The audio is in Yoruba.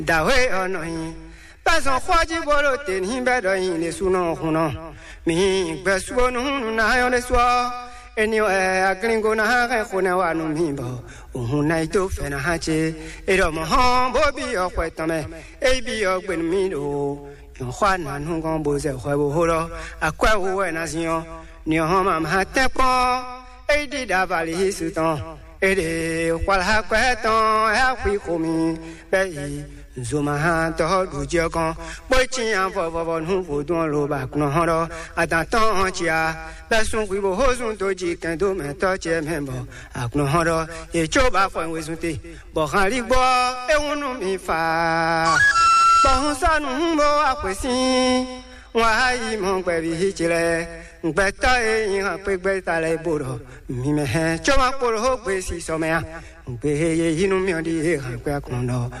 大会而能，半生花季波罗电影白的人的苏农湖农，明白说农哪样的说？Anyway, agling go na ha ko na wa no mi bo. Na ito fe na ha che. E ro mo ho bo bi o kwai ta me. E bi o gwen mi do. Yo hwa na nu gong bo se hwa bo ho lo. A kwai wo we na sin yo. Ni ho ma ma te ko. E di da ba li su ton. E de hwa ha kwai ton. Ha kwi ko mi. Be yi. Zuma to du je kon boy chin an fo fo nu fo don lo ba kun ho ro atan ton chia la sun kwi bo ho sun to ji kan do me to che me bo a kun ho ro ye cho ba fo we sun te bo han li bo e won nu mi fa bo hun sa nu bo a kwe sin wa yi mo kwe bi chi le ngbe ta e yin ha pe gbe ta le bo ro mi me he cho ma po ro kwe si so me a ngbe ye yi nu mi o di e ha kwe kun do